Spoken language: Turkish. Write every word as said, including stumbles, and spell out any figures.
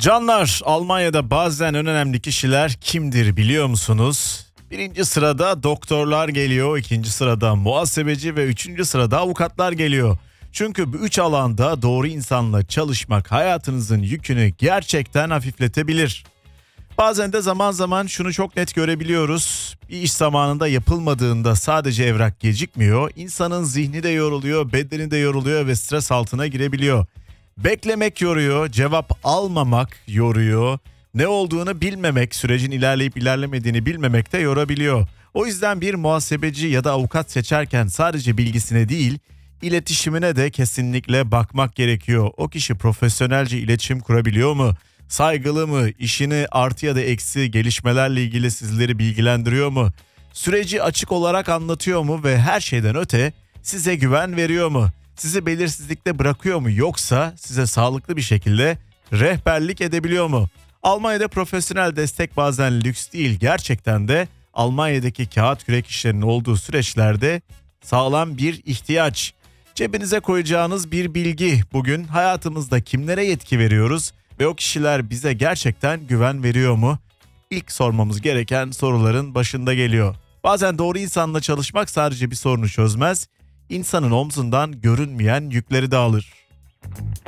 Canlar, Almanya'da bazen en önemli kişiler kimdir biliyor musunuz? Birinci sırada doktorlar geliyor, ikinci sırada muhasebeci ve üçüncü sırada avukatlar geliyor. Çünkü bu üç alanda doğru insanla çalışmak hayatınızın yükünü gerçekten hafifletebilir. Bazen de zaman zaman şunu çok net görebiliyoruz. Bir iş zamanında yapılmadığında sadece evrak gecikmiyor, insanın zihni de yoruluyor, bedeni de yoruluyor ve stres altına girebiliyor. Beklemek yoruyor, cevap almamak yoruyor, ne olduğunu bilmemek, sürecin ilerleyip ilerlemediğini bilmemek de yorabiliyor. O yüzden bir muhasebeci ya da avukat seçerken sadece bilgisine değil, iletişimine de kesinlikle bakmak gerekiyor. O kişi profesyonelce iletişim kurabiliyor mu? Saygılı mı? İşini artı ya da eksi gelişmelerle ilgili sizleri bilgilendiriyor mu? Süreci açık olarak anlatıyor mu ve her şeyden öte size güven veriyor mu? Sizi belirsizlikte bırakıyor mu, yoksa size sağlıklı bir şekilde rehberlik edebiliyor mu? Almanya'da profesyonel destek bazen lüks değil, gerçekten de Almanya'daki kağıt kürek işlerinin olduğu süreçlerde sağlam bir ihtiyaç. Cebinize koyacağınız bir bilgi. Bugün hayatımızda kimlere yetki veriyoruz ve o kişiler bize gerçekten güven veriyor mu? İlk sormamız gereken soruların başında geliyor. Bazen doğru insanla çalışmak sadece bir sorunu çözmez, İnsanın omzundan görünmeyen yükleri de alır.